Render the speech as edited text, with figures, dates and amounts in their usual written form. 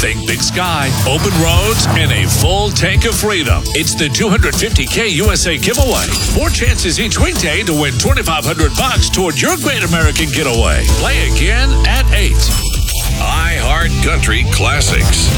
Think Big Sky, open roads, and a full tank of freedom. It's the 250K USA giveaway. 4 chances each weekday to win $2,500 toward your great American getaway. Play again at 8. iHeart Country Classics.